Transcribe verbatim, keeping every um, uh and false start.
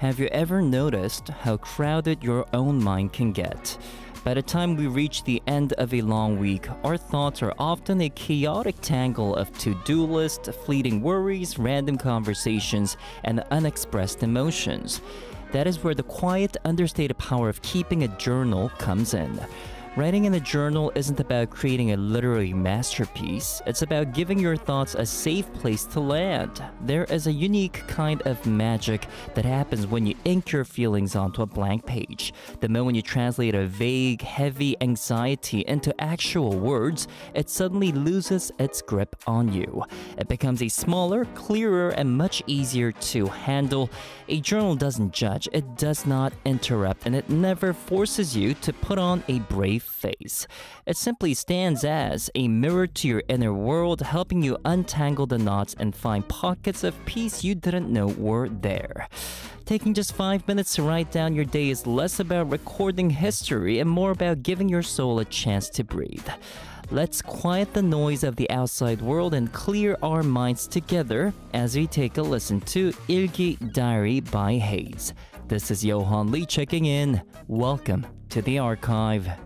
Have you ever noticed how crowded your own mind can get? By the time we reach the end of a long week, our thoughts are often a chaotic tangle of to-do lists, fleeting worries, random conversations, and unexpressed emotions. That is where the quiet, understated power of keeping a journal comes in. Writing in a journal isn't about creating a literary masterpiece. It's about giving your thoughts a safe place to land. There is a unique kind of magic that happens when you ink your feelings onto a blank page. The moment you translate a vague, heavy anxiety into actual words, it suddenly loses its grip on you. It becomes a smaller, clearer, and much easier to handle. A journal doesn't judge, it does not interrupt, and it never forces you to put on a brave face. It simply stands as a mirror to your inner world, helping you untangle the knots and find pockets of peace you didn't know were there. Taking just five minutes to write down your day is less about recording history and more about giving your soul a chance to breathe. Let's quiet the noise of the outside world and clear our minds together as we take a listen to Ilgi Diary by Haze. This is Johan Lee checking in. Welcome to the archive.